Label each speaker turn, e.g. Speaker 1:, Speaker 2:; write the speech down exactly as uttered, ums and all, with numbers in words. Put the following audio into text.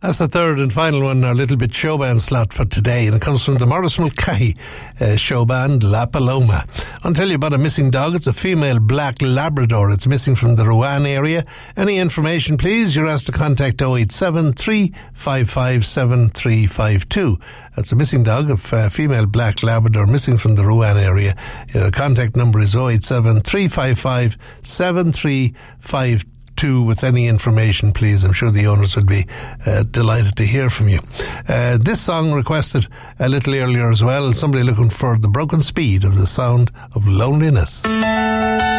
Speaker 1: That's the third and final one, our little bit show band slot for today, and it comes from the Morris Mulcahy uh, show band La Paloma. I'll tell you about a missing dog. It's a female black Labrador. It's missing from the Rouen area. Any information, please? You're asked to contact oh eight seven, three five five, seven three five two. That's a missing dog, a uh, female black Labrador missing from the Rouen area. Uh, the contact number is oh eight seven, three five five, seven three five two. Two with any information, please. I'm sure the owners would be uh, delighted to hear from you. Uh, this song requested a little earlier as well. Somebody looking for the broken speed of the sound of loneliness.